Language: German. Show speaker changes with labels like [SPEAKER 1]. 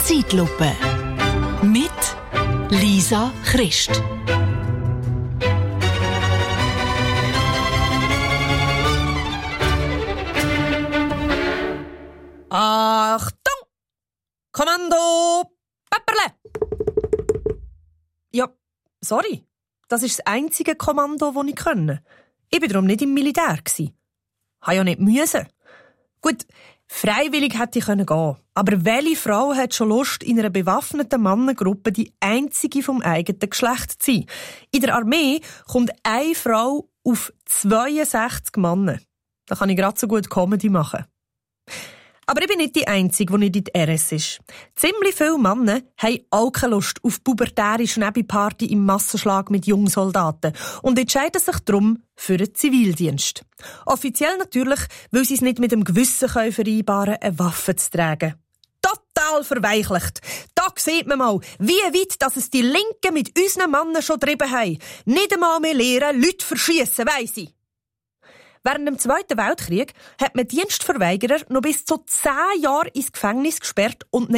[SPEAKER 1] Zeitlupe mit Lisa Christ.
[SPEAKER 2] Achtung! Kommando! Pepperle! Ja, sorry. Das ist das einzige Kommando, das ich konnte. Ich war darum nicht im Militär. Habe ja nicht müssen. Gut, freiwillig hätte ich gehen können. Aber welche Frau hat schon Lust, in einer bewaffneten Mannengruppe die einzige vom eigenen Geschlecht zu sein? In der Armee kommt eine Frau auf 62 Männer. Da kann ich gerade so gut Comedy machen. Aber ich bin nicht die Einzige, die nicht in die RS ist. Ziemlich viele Männer haben auch keine Lust auf pubertäre Schnäbi-Party im Massenschlag mit Jungsoldaten und entscheiden sich darum für den Zivildienst. Offiziell natürlich, weil sie es nicht mit dem Gewissen vereinbaren können, eine Waffe zu tragen. Total verweichlicht. Da sieht man mal, wie weit dass es die Linken mit unseren Männern schon getrieben haben. Nicht einmal mehr lehren, Leute verschiessen, weiss ich. Während dem Zweiten Weltkrieg hat man Dienstverweigerer noch bis zu 10 Jahre ins Gefängnis gesperrt und